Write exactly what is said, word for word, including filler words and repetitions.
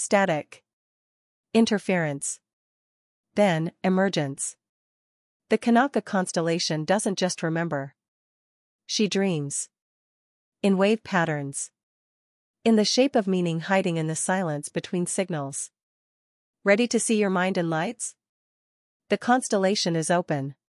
Static. Interference. Then, emergence. The Kanaka constellation doesn't just remember. She dreams. In wave patterns. In the shape of meaning hiding in the silence between signals. Ready to see your mind in lights? The constellation is open.